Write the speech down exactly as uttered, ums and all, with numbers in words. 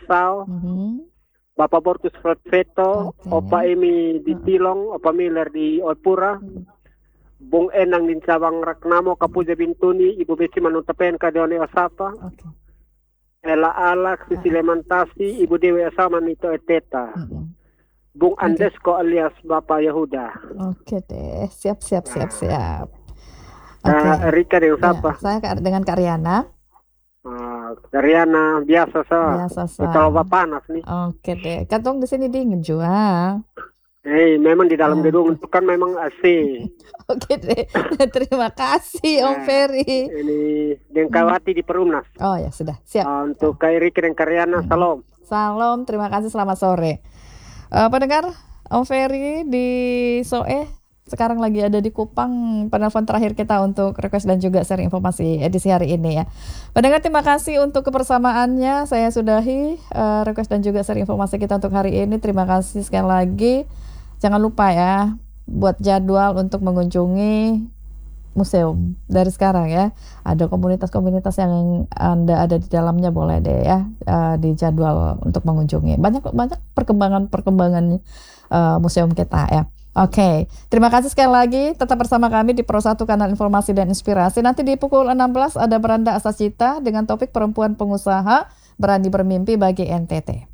Asau, Mhm. Bapak Bortus Fredveto, Oke. Opa Emi di Tilong, Opa Miller di Oipura, Hmm. Bung Enang di Sabang Raknamo, Kapuja Bintuni, Ibu Besi Manuntapen Kadeone Osapa, Oke. Ella Alak, Sisi Lemantasi, Ibu Dewi Asama Nito Eteta, Mhm. Bung Oke. Andesko alias Bapak Yahuda. Oke deh, siap siap siap Nah, siap. Kak Oke. Rika dengan Ya, siapa? saya Kak- dengan Kak Riana. Ah, Riana biasa sa. Biasa Terlalu sa. panas nih. Oke deh. Katong di sini dingin juga. Eh, memang di dalam gedung Oke. itu kan memang A C. Oke deh. Terima kasih Om Nah, Ferry. ini Hmm. Dengkawati di Perumnas. Oh ya sudah siap. Ah, untuk Kak Rika dan Kak Riana, Hmm. salam. Salam, terima kasih, selamat sore. Eh, pendengar, Om Ferry di Soe sekarang lagi ada di Kupang. Penelpon terakhir kita untuk request dan juga sharing informasi edisi hari ini ya. Pendengar, terima kasih untuk kebersamaannya. Saya sudahi eh, request dan juga sharing informasi kita untuk hari ini. Terima kasih sekali lagi. Jangan lupa ya buat jadwal untuk mengunjungi museum dari sekarang ya. Ada komunitas-komunitas yang Anda ada di dalamnya, boleh deh ya uh, di jadwal untuk mengunjungi. Banyak banyak perkembangan-perkembangan uh, museum kita ya. Oke, okay. Terima kasih sekali lagi. Tetap bersama kami di Pro satu Kanal Informasi dan Inspirasi. Nanti di pukul enam belas ada Beranda Asasita dengan topik perempuan pengusaha berani bermimpi bagi N T T.